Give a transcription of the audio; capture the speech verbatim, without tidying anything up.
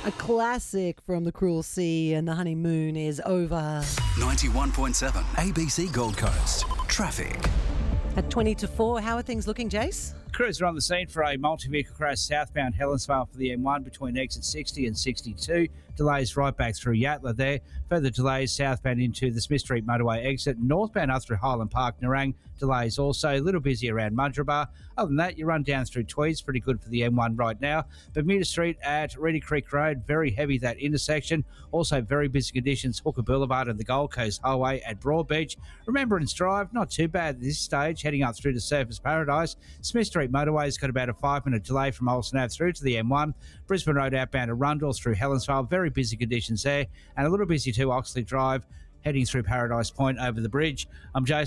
A classic from the Cruel Sea, and the honeymoon is over. ninety-one point seven A B C Gold Coast. Traffic. At twenty to four, how are things looking, Jace? Crews are on the scene for a multi-vehicle crash southbound Helensvale for the M one between exit sixty and sixty-two. Delays right back through Yatala there. Further delays southbound into the Smith Street motorway exit. Northbound up through Highland Park, Nerang. Delays also. A little busy around Mudgeeraba. Other than that, you run down through Tweeds. Pretty good for the M one right now. Bermuda Street at Reedy Creek Road. Very heavy, that intersection. Also very busy conditions. Hooker Boulevard and the Gold Coast Highway at Broadbeach. Remembrance Drive, not too bad at this stage. Heading up through to Surfers Paradise. Smith Street motorway's got about a five-minute delay from Olsen Ave through to the M one. Brisbane Road outbound to Rundle through Helensvale. Very busy conditions there. And a little busy too, Oxley Drive, heading through Paradise Point over the bridge. I'm Jason.